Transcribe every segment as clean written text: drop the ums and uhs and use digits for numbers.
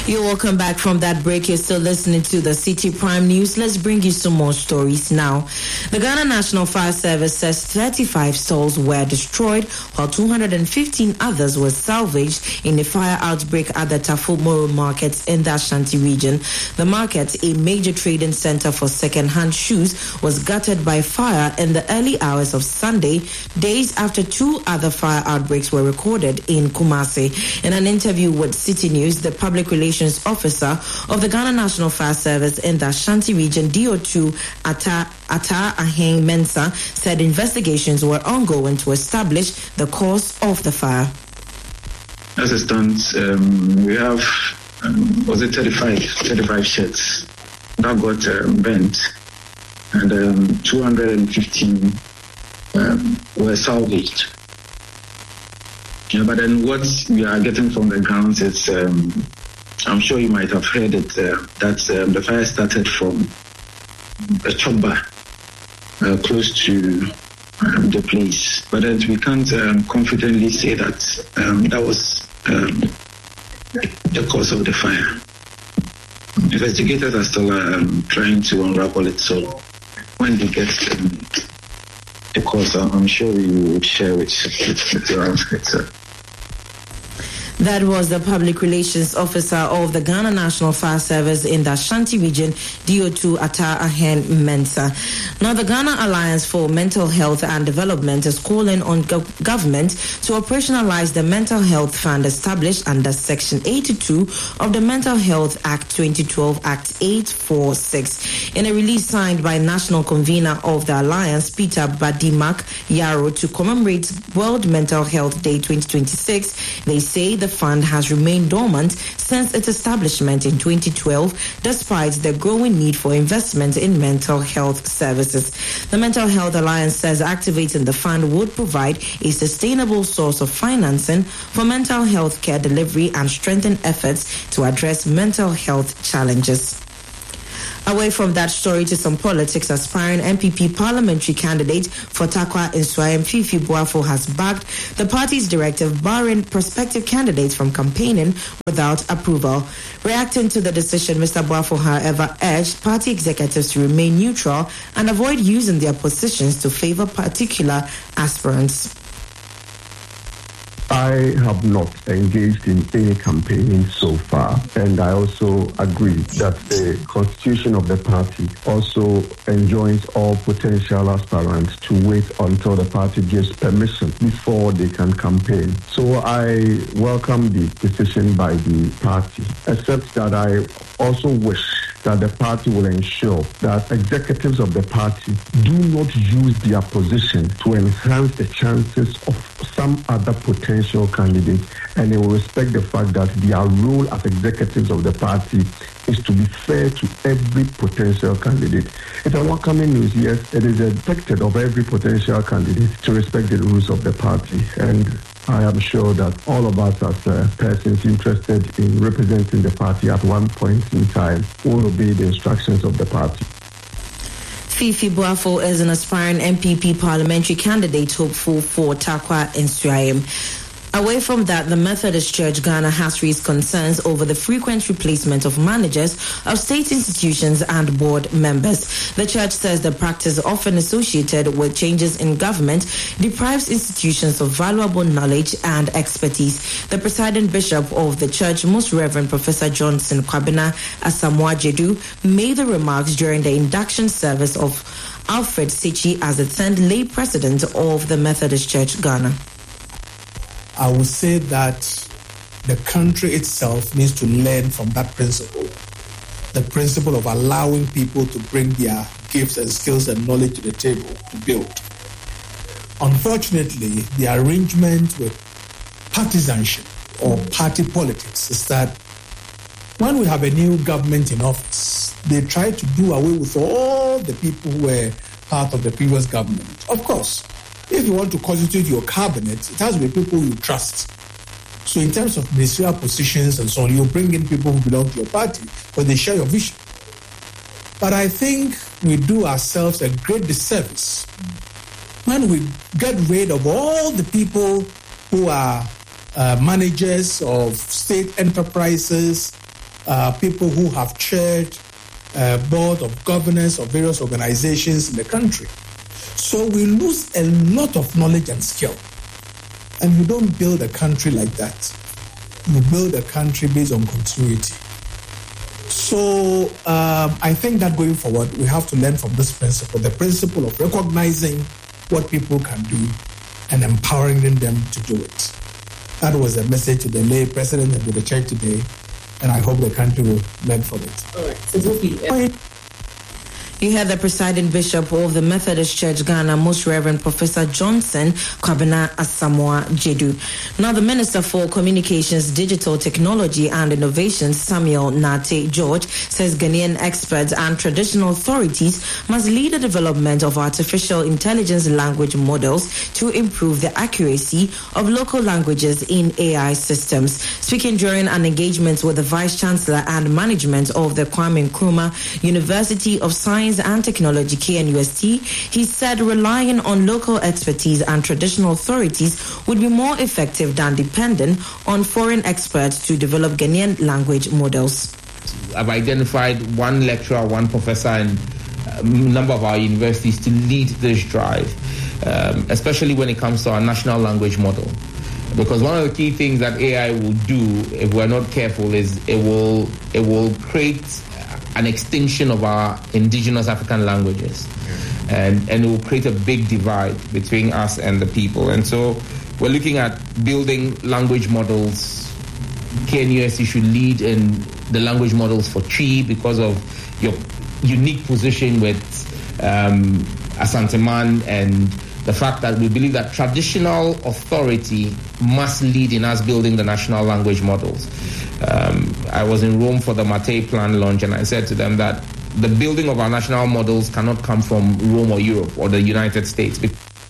You're welcome back from that break. You're still listening to the City Prime News. Let's bring you some more stories now. The Ghana National Fire Service says 35 stalls were destroyed while 215 others were salvaged in a fire outbreak at the Tafo-Moro market in the Ashanti region. The market, a major trading center for second-hand shoes, was gutted by fire in the early hours of Sunday, days after two other fire outbreaks were recorded in Kumasi. In an interview with City News, the public relations officer of the Ghana National Fire Service in the Ashanti region, DO2 Ata Aheng Mensah, said investigations were ongoing to establish the cause of the fire. As it stands, we have 35 sheds that got burnt, and 215 were salvaged. Yeah, but then what we are getting from the grounds is, I'm sure you might have heard it, that the fire started from a chopper close to the place. But then we can't confidently say that that was the cause of the fire. Investigators are still trying to unravel it, so when they get the cause, I'm sure we will share it with your inspector. That was the public relations officer of the Ghana National Fire Service in the Ashanti region, DO2 Ata Aheng Mensah. Now, the Ghana Alliance for Mental Health and Development is calling on government to operationalize the Mental Health Fund established under Section 82 of the Mental Health Act 2012, Act 846. In a release signed by national convener of the Alliance, Peter Badimak Yaro, to commemorate World Mental Health Day 2026, they say the fund has remained dormant since its establishment in 2012, despite the growing need for investment in mental health services. The Mental Health Alliance says activating the fund would provide a sustainable source of financing for mental health care delivery and strengthen efforts to address mental health challenges. Away from that story to some politics, aspiring MPP parliamentary candidate for Tarkwa Nsuayem, Fifi Boafo, has backed the party's directive barring prospective candidates from campaigning without approval. Reacting to the decision, Mr. Boafo, however, urged party executives to remain neutral and avoid using their positions to favor particular aspirants. I have not engaged in any campaigning so far, and I also agree that the constitution of the party also enjoins all potential aspirants to wait until the party gives permission before they can campaign. So I welcome the decision by the party, except that I also wish that the party will ensure that executives of the party do not use their position to enhance the chances of some other potential candidates, and they will respect the fact that their role as executives of the party is to be fair to every potential candidate. It's a welcoming news. Yes, it is expected of every potential candidate to respect the rules of the party, and I am sure that all of us as persons interested in representing the party at one point in time will obey the instructions of the party. Fifi Boafo is an aspiring MPP parliamentary candidate hopeful for Tarkwa Nsuayem. Away from that, the Methodist Church Ghana has raised concerns over the frequent replacement of managers of state institutions and board members. The church says the practice, often associated with changes in government, deprives institutions of valuable knowledge and expertise. The presiding bishop of the church, Most Reverend Professor Johnson Kwabena Asamoah-Jedu, made the remarks during the induction service of Alfred Sechi as the 10th lay president of the Methodist Church Ghana. I would say that the country itself needs to learn from that principle, the principle of allowing people to bring their gifts and skills and knowledge to the table to build. Unfortunately, the arrangement with partisanship or party politics is that when we have a new government in office, they try to do away with all the people who were part of the previous government. Of course, if you want to constitute your cabinet, it has to be people you trust. So in terms of ministerial positions and so on, you bring in people who belong to your party because they share your vision. But I think we do ourselves a great disservice when we get rid of all the people who are managers of state enterprises, people who have chaired board of governance of various organizations in the country. So we lose a lot of knowledge and skill. And you don't build a country like that. You build a country based on continuity. So I think that going forward, we have to learn from this principle, the principle of recognizing what people can do and empowering them to do it. That was the message to the lay president and to the church today, and I hope the country will learn from it. All right. So you heard the presiding bishop of the Methodist Church Ghana, Most Reverend Professor Johnson Kwabena Asamoah Jedu. Now, the Minister for Communications, Digital Technology and Innovation, Samuel Nate George, says Ghanaian experts and traditional authorities must lead the development of artificial intelligence language models to improve the accuracy of local languages in AI systems. Speaking during an engagement with the Vice Chancellor and management of the Kwame Nkrumah University of Science and Technology, KNUST, he said relying on local expertise and traditional authorities would be more effective than depending on foreign experts to develop Ghanaian language models. I've identified one lecturer, one professor, and a number of our universities to lead this drive, especially when it comes to our national language model. Because one of the key things that AI will do, if we're not careful, is it will create an extinction of our indigenous African languages, and it will create a big divide between us and the people. And so we're looking at building language models. KNUST should lead in the language models for Twi because of your unique position with Asante Man, and the fact that we believe that traditional authority must lead in us building the national language models. I was in Rome for the Mate Plan launch, and I said to them that the building of our national models cannot come from Rome or Europe or the United States.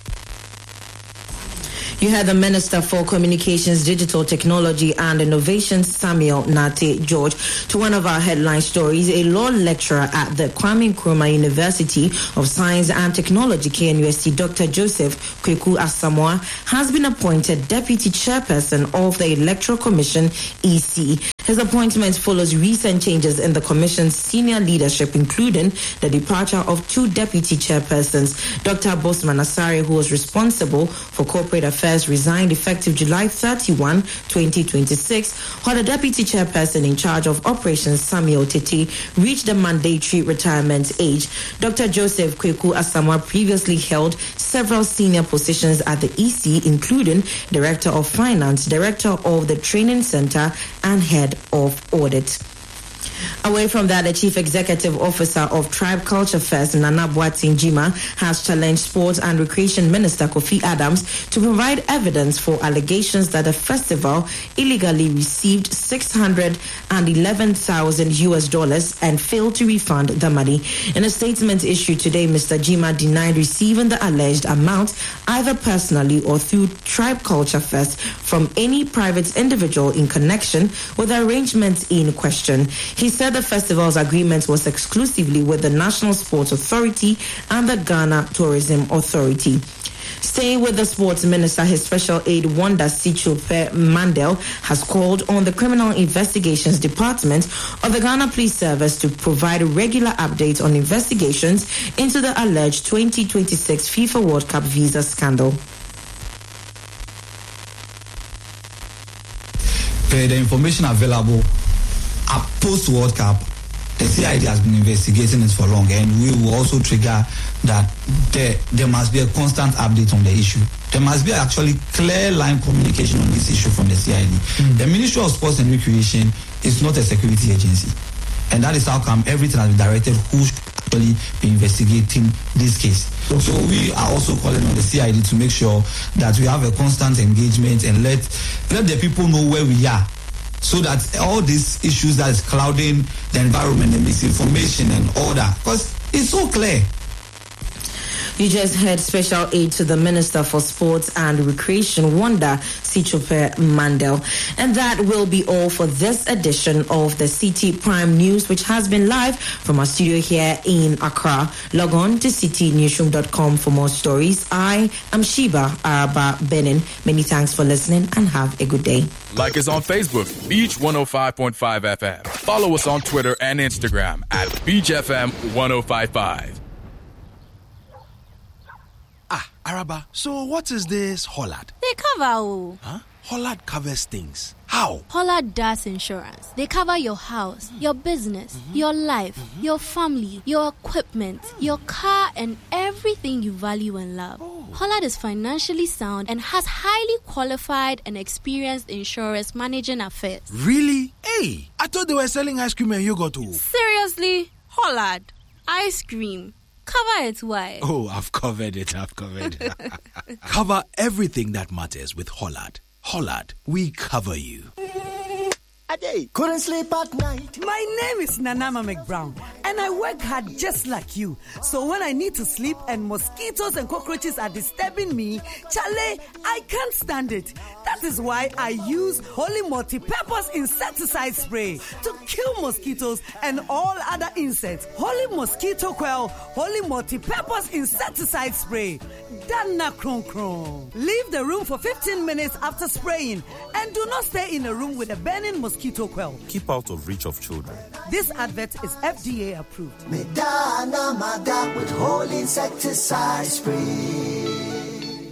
You heard the Minister for Communications, Digital Technology and Innovation, Samuel Nate George. To one of our headline stories, a law lecturer at the Kwame Nkrumah University of Science and Technology, KNUST, Dr. Joseph Kweku Asamoah, has been appointed Deputy Chairperson of the Electoral Commission, EC. His appointment follows recent changes in the Commission's senior leadership, including the departure of two deputy chairpersons. Dr. Bosman Asare, who was responsible for corporate affairs, resigned effective July 31, 2026, while the deputy chairperson in charge of operations, Samuel Tete, reached the mandatory retirement age. Dr. Joseph Kweku Asamoah previously held several senior positions at the EC, including Director of Finance, Director of the Training Center, and Head of Audit. Away from that, the Chief Executive Officer of Tribe Culture Fest, Nana Boateng Jima, has challenged Sports and Recreation Minister Kofi Adams to provide evidence for allegations that the festival illegally received $611,000 and failed to refund the money. In a statement issued today, Mr. Jima denied receiving the alleged amount either personally or through Tribe Culture Fest from any private individual in connection with the arrangements in question. He said the festival's agreement was exclusively with the National Sports Authority and the Ghana Tourism Authority. Staying with the sports minister, his special aide Wanda Sichupe Mandel has called on the Criminal Investigations Department of the Ghana Police Service to provide regular updates on investigations into the alleged 2026 FIFA World Cup visa scandal. The information available post World Cup, the CID has been investigating it for long, and we will also trigger that there must be a constant update on the issue. There must be actually clear line communication on this issue from the CID. The Ministry of Sports and Recreation is not a security agency, and that is how come everything has been directed who should actually be investigating this case. So we are also calling on the CID to make sure that we have a constant engagement and let the people know where we are, so that all these issues that is clouding the environment and misinformation and all that, because it's so clear. You just heard special aid to the Minister for Sports and Recreation, Wanda Sichope Mandel. And that will be all for this edition of the City Prime News, which has been live from our studio here in Accra. Log on to citynewsroom.com for more stories. I am Sheba Araba Benin. Many thanks for listening and have a good day. Like us on Facebook, Beach 105.5 FM. Follow us on Twitter and Instagram at Beach FM 1055. Araba, so what is this Hollard? They cover. Huh? Hollard covers things. How? Hollard does insurance. They cover your house, your business, your life, your family, your equipment, your car, and everything you value and love. Hollard is financially sound and has highly qualified and experienced insurers managing affairs. Really? Hey, I thought they were selling ice cream and yogurt too. Seriously? Hollard? Ice cream? Cover it, why? Oh, I've covered it. Cover everything that matters with Hollard. Hollard, we cover you. Ade, couldn't sleep at night. My name is Nanama McBrown, and I work hard just like you. So when I need to sleep and mosquitoes and cockroaches are disturbing me, Chale, I can't stand it. That is why I use Holy Multi-Purpose Insecticide Spray to kill mosquitoes and all other insects. Holy Mosquito Quell, Holy Multi-Purpose Insecticide Spray. Dana Kron Kron. Leave the room for 15 minutes after spraying, and do not stay in a room with a burning mosquito quell. Keep out of reach of children. This advert is FDA approved. Medana Madak with Holy Insecticide Spray.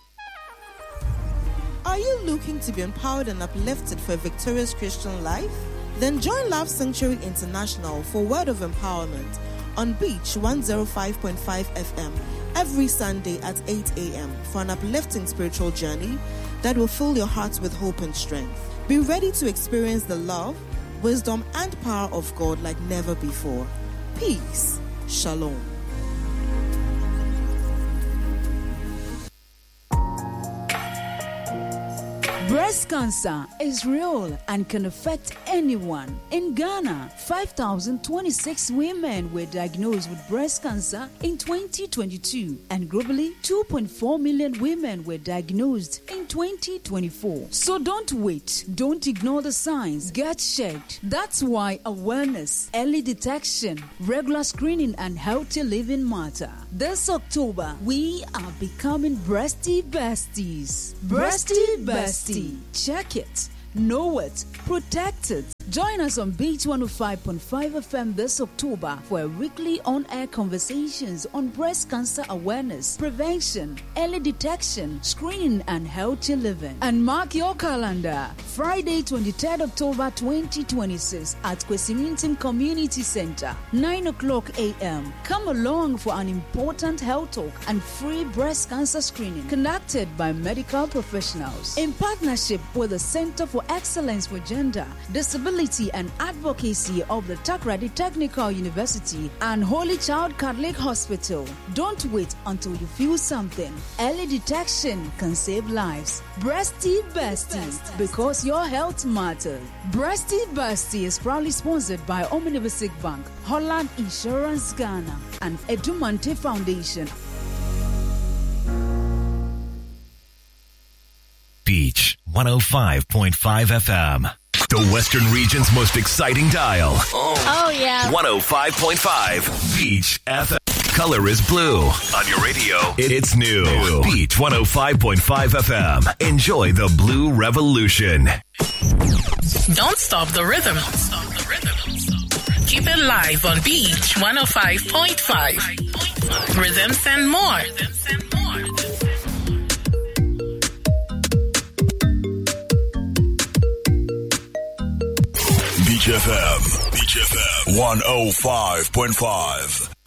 Are you looking to be empowered and uplifted for a victorious Christian life? Then join Love Sanctuary International for Word of Empowerment on Beach 105.5 FM every Sunday at 8 a.m. for an uplifting spiritual journey that will fill your hearts with hope and strength. Be ready to experience the love, wisdom, and power of God like never before. Peace. Shalom. Breast cancer is real and can affect anyone. In Ghana, 5,026 women were diagnosed with breast cancer in 2022, and globally, 2.4 million women were diagnosed in 2024. So don't wait. Don't ignore the signs. Get checked. That's why awareness, early detection, regular screening, and healthy living matter. This October, we are becoming Breasty Besties. Breasty Besties. Check it, know it, protect it. Join us on Beach 105.5 FM this October for a weekly on-air conversations on breast cancer awareness, prevention, early detection, screening, and healthy living. And mark your calendar, Friday 23rd October 2026 at Kwesimintim Community Center, 9 o'clock a.m. Come along for an important health talk and free breast cancer screening conducted by medical professionals in partnership with the Center for Excellence for Gender, Disability and Advocacy of the Takrady Technical University and Holy Child Catholic Hospital. Don't wait until you feel something. Early detection can save lives. Breasty Bestie, because your health matters. Breasty Bestie is proudly sponsored by Omnibusik Bank, Holland Insurance Ghana, and Edumante Foundation. Beach 105.5 FM. The Western region's most exciting dial. Oh, yeah. 105.5 Beach FM. Color is blue. On your radio, it's new. Beach 105.5 FM. Enjoy the Blue Revolution. Don't stop the rhythm. Keep it live on Beach 105.5. Rhythms and more. Beach FM 105.5.